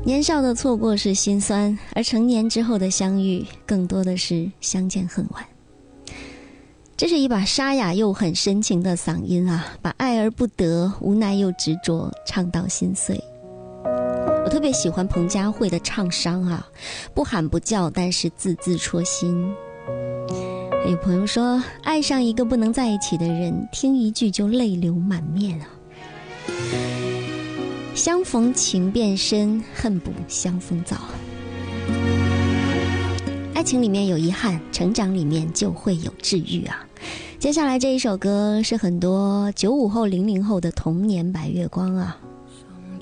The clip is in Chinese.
年少的错过是心酸，而成年之后的相遇更多的是相见恨晚。这是一把沙哑又很深情的嗓音啊，把爱而不得、无奈又执着唱到心碎。我特别喜欢彭佳慧的唱商啊，不喊不叫，但是字字戳心。有朋友说，爱上一个不能在一起的人，听一句就泪流满面啊。相逢情变深，恨不相逢早。爱情里面有遗憾，成长里面就会有治愈啊。接下来这一首歌是很多95后、00后的童年白月光啊。